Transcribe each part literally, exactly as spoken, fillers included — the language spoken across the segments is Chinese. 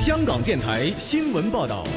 香港电台新闻报道。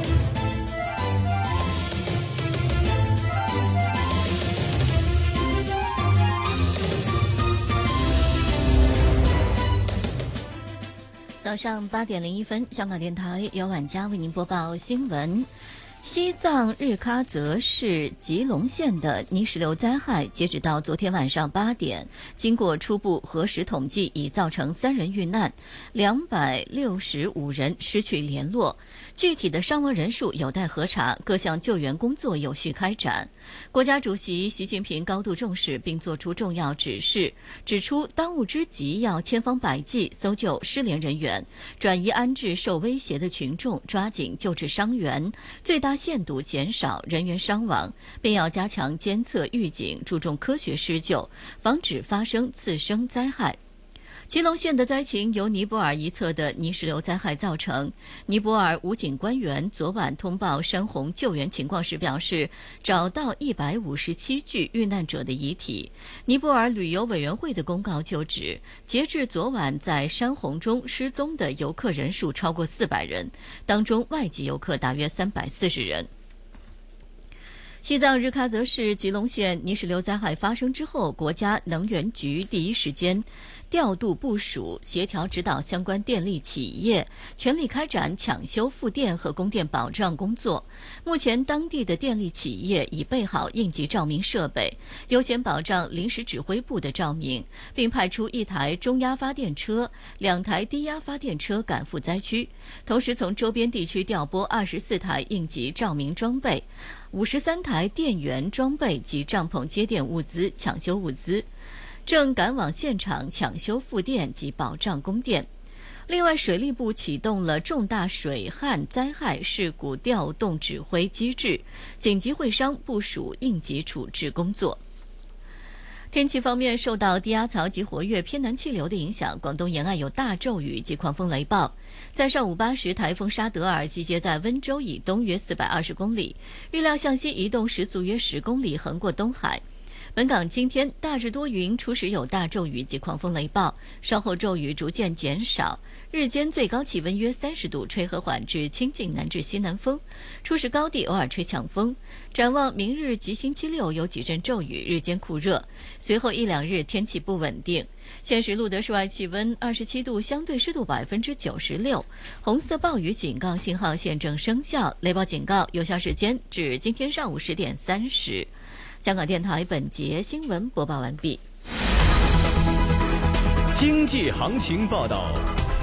早上八点零一分，香港电台由晚佳为您播报新闻。西藏日喀则市吉隆县的泥石流灾害，截止到昨天晚上八点，经过初步核实统计，已造成三人遇难，两百六十五人失去联络。具体的伤亡人数有待核查，各项救援工作有序开展。国家主席习近平高度重视，并作出重要指示，指出当务之急要千方百计搜救失联人员，转移安置受威胁的群众，抓紧救治伤员，最大限度减少人员伤亡，并要加强监测预警，注重科学施救，防止发生次生灾害。吉隆县的灾情由尼泊尔一侧的泥石流灾害造成。尼泊尔武警官员昨晚通报山洪救援情况时表示，找到一百五十七具遇难者的遗体。尼泊尔旅游委员会的公告就指，截至昨晚，在山洪中失踪的游客人数超过四百人，当中外籍游客大约三百四十人。西藏日喀则市吉隆县泥石流灾害发生之后，国家能源局第一时间调度部署，协调指导相关电力企业，全力开展抢修复电和供电保障工作。目前，当地的电力企业已备好应急照明设备，优先保障临时指挥部的照明，并派出一台中压发电车、两台低压发电车赶赴灾区，同时从周边地区调拨二十四台应急照明装备、五十三台电源装备及帐篷接电物资、抢修物资，正赶往现场抢修复电及保障供电。另外，水利部启动了重大水旱灾害事故调动指挥机制，紧急会商部署应急处置工作。天气方面，受到低压槽及活跃偏南气流的影响，广东沿岸有大骤雨及狂风雷暴。在上午八时，台风沙德尔集结在温州以东约四百二十公里，预料向西移动，时速约十公里，横过东海。本港今天大致多云，初时有大骤雨及狂风雷暴，稍后骤雨逐渐减少。日间最高气温约三十度，吹和缓至清劲南至西南风，初时高地偶尔吹强风。展望明日及星期六有几阵骤雨，日间酷热，随后一两日天气不稳定。现时录得室外气温二十七度，相对湿度百分之九十六，红色暴雨警告信号现正生效，雷暴警告有效时间至今天上午十点三十。香港电台本节新闻播报完毕。 经济行情报道。